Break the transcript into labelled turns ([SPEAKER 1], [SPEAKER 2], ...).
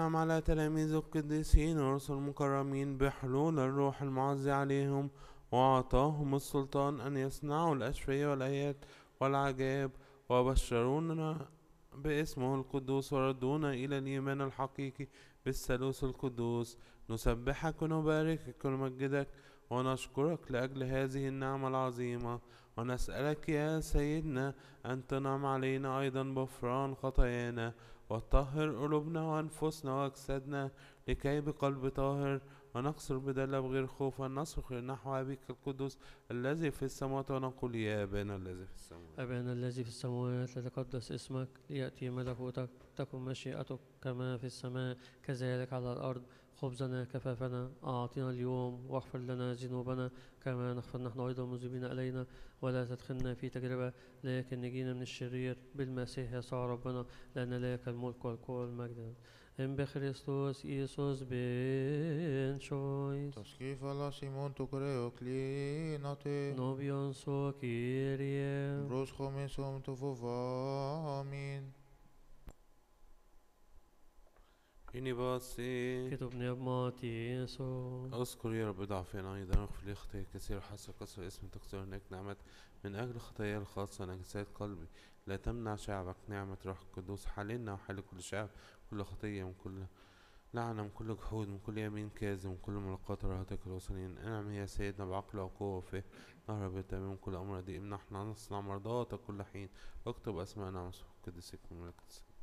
[SPEAKER 1] أنعم على تلاميذ القديسين والرسل المكرمين بحلول الروح المعزي عليهم، وأعطاهم السلطان أن يصنعوا الأشفياء والآيات والعجائب، وبشرونا باسمه القدوس، وردونا إلى الإيمان الحقيقي بالثالوث القدوس. نسبحك ونباركك ونمجدك ونشكرك لأجل هذه النعمة العظيمة، ونسألك يا سيدنا أن تنعم علينا أيضا بغفران خطايانا، وطهر قلوبنا وأنفسنا وأجسادنا، لكي بقلب طاهر ونقصر بدل بغير خوف نصرخ نحو أبيك القدوس الذي في السماوات، ونقول يا أبانا الذي في السماوات.
[SPEAKER 2] أبانا الذي في السماوات، ليتقدس اسمك، ليأتي ملكوتك، تكن مشيئتك كما في السماء كذلك على الأرض. خبزنا كفافنا أعطنا اليوم، واغفر لنا ذنوبنا كما نغفر نحن أيضا المذنبين إلينا، ولا تدخلنا في تجربة لكن نجينا من الشرير، بالمسيح يسوع ربنا، لأن لك الملك والقوة والمجد. إن بخريستوس إيسوس بن شويس
[SPEAKER 3] Το σκύφαλα ημών του κρέου κλείνατε,
[SPEAKER 2] نوبيون سو كيريه
[SPEAKER 3] πρόσχομεν το φοβάμιν.
[SPEAKER 1] إني باصي
[SPEAKER 2] كتب نعماتي يسوع.
[SPEAKER 1] أذكر يا رب ضعفنا أيضا، اغفر لي خطايا كثير حسب كسر اسم تكسر هناك نعمة من أجل خطاياي الخاصة نجسات قلبي. لا تمنع شعبك نعمة روح القدوس، حللنا وحل كل شعب، كل خطية، من كل لعنة، من كل جحود، من كل يمين كاذب، من كل ملاقاة رهتك الوثنيين. انعم يا سيدنا بعقل وقوة وفهم، نهرب بالتمام كل أمر دي، امنحنا نصنع مرضاتك كل حين، اكتب أسماءنا وصف قدسك من ملك السماء.